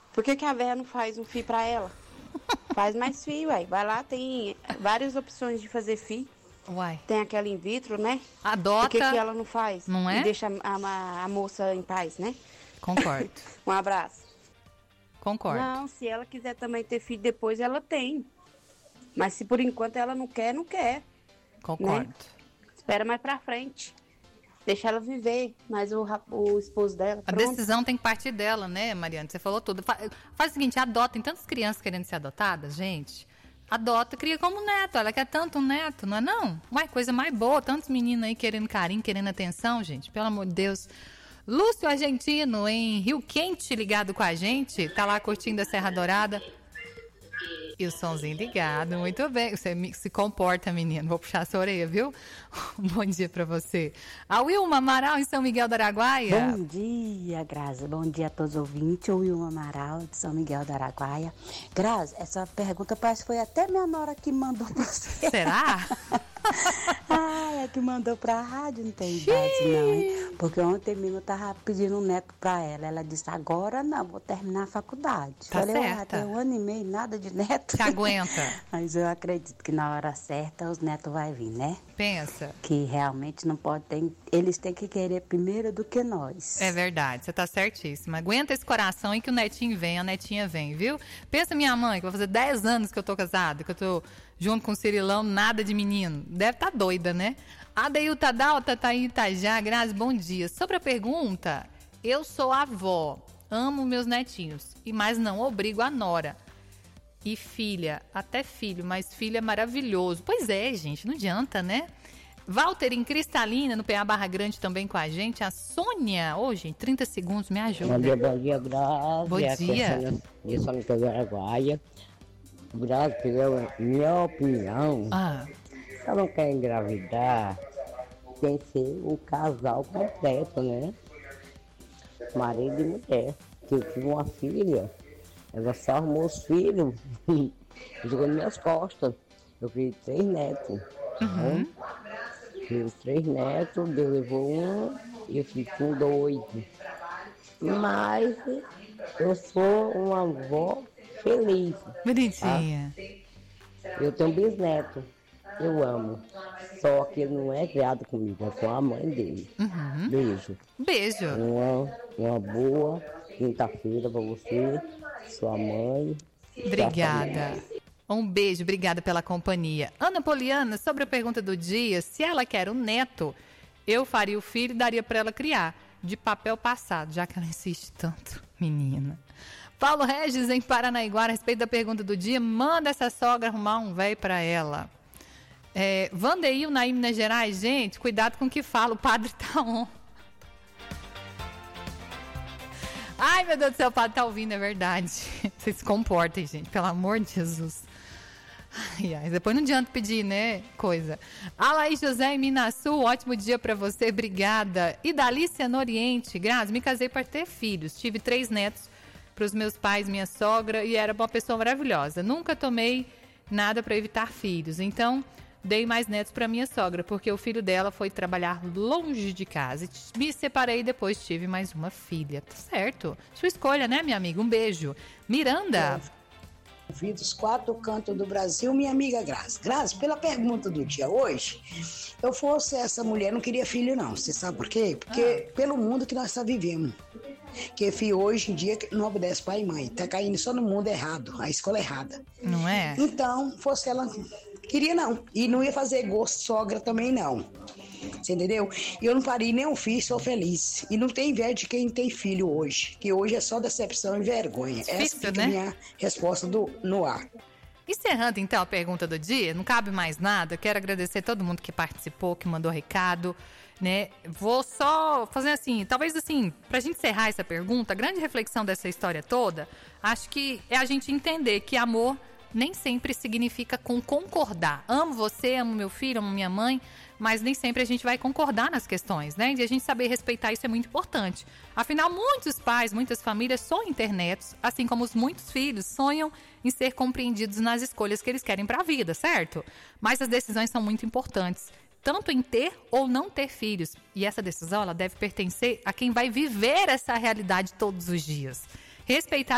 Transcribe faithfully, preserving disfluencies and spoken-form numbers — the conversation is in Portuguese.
Por que, que a véia não faz um filho pra ela? Faz mais filho, ué. Vai lá, tem várias opções de fazer filho. Uai. Tem aquela in vitro, né? Adota. Por que, que ela não faz? Não é? E deixa a, a, a moça em paz, né? Concordo. Um abraço. Concordo. Não, se ela quiser também ter filho depois, ela tem. Mas se por enquanto ela não quer, não quer. Concordo. Né? Espera mais pra frente. Deixa ela viver, mas o, o esposo dela, a pronto. decisão tem que partir dela, né, Mariana? Você falou tudo. Faz, faz o seguinte, adota. Tem tantas crianças querendo ser adotadas, gente. Adota, cria como neto. Ela quer tanto um neto, não é não? Uai, coisa mais boa. Tantos meninos aí querendo carinho, querendo atenção, gente. Pelo amor de Deus. Lúcio Argentino, em Rio Quente, ligado com a gente. Tá lá curtindo a Serra Dourada. E o somzinho ligado, muito bem. Você se comporta, menino. Vou puxar a sua orelha, viu? Um bom dia pra você. A Wilma Amaral, em São Miguel do Araguaia. Bom dia, Graça. Bom dia a todos os ouvintes. O Wilma Amaral, de São Miguel do Araguaia. Graça, essa pergunta parece que foi até minha nora que mandou pra você. Será? Ah, é que mandou pra rádio, não tem idade não, hein? Porque ontem mesmo eu tava pedindo um neto pra ela. Ela disse, agora não, vou terminar a faculdade. Tá Falei, certa. ah, tem um ano e meio, nada de neto. Você aguenta? Mas eu acredito que na hora certa os netos vão vir, né? Pensa. Que realmente não pode ter... Eles têm que querer primeiro do que nós. É verdade, você tá certíssima. Aguenta esse coração e que o netinho vem, a netinha vem, viu? Pensa minha mãe, que vai fazer dez anos que eu tô casada, que eu tô junto com o Cirilão, nada de menino. Deve tá doida, né? Adeilta Dalta tá em Itajá. Grazi, bom dia. Sobre a pergunta, eu sou avó, amo meus netinhos, e mas não obrigo a nora. E filha, até filho, mas filho é maravilhoso. Pois é, gente, não adianta, né? Walter em Cristalina, no P A Barra Grande também com a gente. A Sônia, ô, gente, trinta segundos, me ajuda. Bom dia, bom dia, Grazi. Bom dia. Eu sou Miguel do Araguaia. Grazi, pela minha opinião, Ah. se ela não quer engravidar, tem que ser o casal completo, né? Marido e mulher. Que eu tive uma filha, ela só arrumou os filhos e jogou nas minhas costas. Eu criei três netos. Uhum. Né? Criei três netos, Deus levou um e eu fico com dois. Mas eu sou uma avó feliz. Bonitinha. Tá? Eu tenho um bisneto, eu amo. Só que ele não é criado comigo, é com a mãe dele. Uhum. Beijo. Beijo. Uma, uma boa quinta-feira pra você, sua mãe. Obrigada. Um beijo, obrigada pela companhia. Ana Poliana, sobre a pergunta do dia, se ela quer um neto, eu faria o filho e daria para ela criar, de papel passado, já que ela insiste tanto, menina. Paulo Regis, em Paranaiguara, a respeito da pergunta do dia, manda essa sogra arrumar um véio para ela. É, Vandeil, na Minas Gerais, gente, cuidado com o que fala, o padre tá on. Ai, meu Deus do céu, o padre tá ouvindo, é verdade. Vocês se comportem, gente, pelo amor de Jesus. Ai, ai, depois não adianta pedir, né, coisa. Alaís José em Minasul, ótimo dia pra você, obrigada. E Dalícia no Oriente, Grazi, me casei para ter filhos, tive três netos pros meus pais, minha sogra, e era uma pessoa maravilhosa. Nunca tomei nada para evitar filhos, então dei mais netos para minha sogra, porque o filho dela foi trabalhar longe de casa. Me separei e depois tive mais uma filha. Tá certo. Sua escolha, né, minha amiga? Um beijo. Miranda. Vi dos quatro cantos do Brasil, minha amiga Grazi. Grazi, pela pergunta do dia hoje, eu fosse essa mulher, não queria filho não. Você sabe por quê? Porque ah. pelo mundo que nós está vivendo. Que filho hoje em dia não obedece pai e mãe. Tá caindo só no mundo errado, a escola errada. Não é? Então, fosse ela, queria não. E não ia fazer gosto sogra também não. Você entendeu? E eu não parei nenhum filho, sou feliz. E não tem inveja de quem tem filho hoje. Que hoje é só decepção e vergonha. Difícil, Essa fica né? a minha resposta do, no ar. Encerrando então a pergunta do dia, não cabe mais nada. Quero agradecer todo mundo que participou, que mandou recado, né? Vou só fazer assim, talvez assim, pra gente encerrar essa pergunta, a grande reflexão dessa história toda, acho que é a gente entender que amor nem sempre significa com concordar. Amo você, amo meu filho, amo minha mãe, mas nem sempre a gente vai concordar nas questões, né? E a gente saber respeitar isso é muito importante. Afinal, muitos pais, muitas famílias sonham em ter netos, assim como os muitos filhos sonham em ser compreendidos nas escolhas que eles querem para a vida, certo? Mas as decisões são muito importantes, tanto em ter ou não ter filhos. E essa decisão, ela deve pertencer a quem vai viver essa realidade todos os dias. Respeitar